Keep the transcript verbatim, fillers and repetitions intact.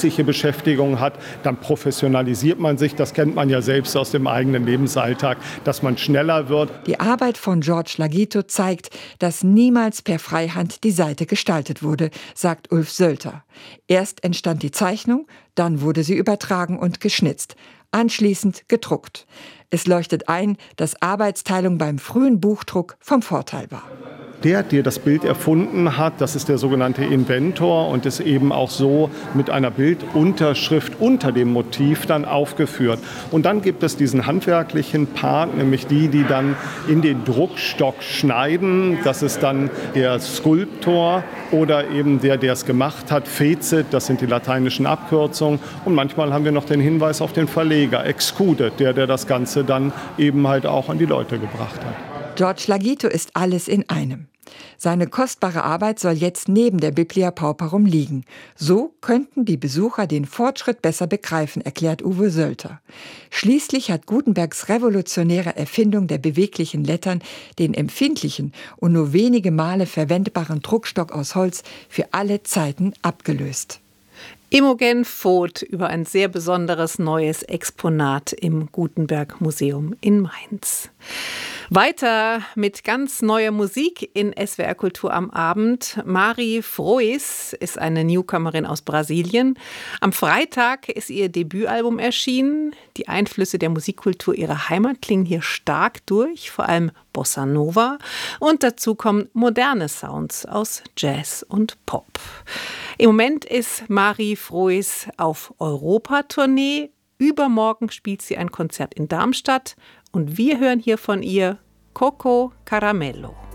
berufliche Beschäftigung hat, dann professionalisiert man sich. Das kennt man ja selbst aus dem eigenen Lebensalltag, dass man schneller wird. Die Arbeit von George Lagito zeigt, dass niemals per Freihand die Seite gestaltet wurde, sagt Ulf Sölter. Erst entstand die Zeichnung, dann wurde sie übertragen und geschnitzt, anschließend gedruckt. Es leuchtet ein, dass Arbeitsteilung beim frühen Buchdruck vom Vorteil war. Der, der das Bild erfunden hat, das ist der sogenannte Inventor und ist eben auch so mit einer Bildunterschrift unter dem Motiv dann aufgeführt. Und dann gibt es diesen handwerklichen Part, nämlich die, die dann in den Druckstock schneiden. Das ist dann der Skulptor oder eben der, der es gemacht hat, Fezit, das sind die lateinischen Abkürzungen. Und manchmal haben wir noch den Hinweis auf den Verleger, Excude, der, der das Ganze dann eben halt auch an die Leute gebracht hat. George Lagito ist alles in einem. Seine kostbare Arbeit soll jetzt neben der Biblia Pauperum liegen. So könnten die Besucher den Fortschritt besser begreifen, erklärt Uwe Sölter. Schließlich hat Gutenbergs revolutionäre Erfindung der beweglichen Lettern den empfindlichen und nur wenige Male verwendbaren Druckstock aus Holz für alle Zeiten abgelöst. Imogen Voth über ein sehr besonderes neues Exponat im Gutenberg-Museum in Mainz. Weiter mit ganz neuer Musik in S W R Kultur am Abend. Mari Frois ist eine Newcomerin aus Brasilien. Am Freitag ist ihr Debütalbum erschienen. Die Einflüsse der Musikkultur ihrer Heimat klingen hier stark durch, vor allem Bossa Nova. Und dazu kommen moderne Sounds aus Jazz und Pop. Im Moment ist Mari Frois auf Europatournee. Übermorgen spielt sie ein Konzert in Darmstadt. Und wir hören hier von ihr Coco Caramello.